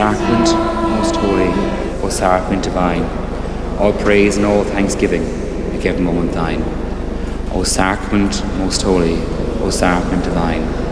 sacrament most holy, O sacrament divine, all praise and all thanksgiving make every moment thine. O sacrament most holy, O sacrament divine,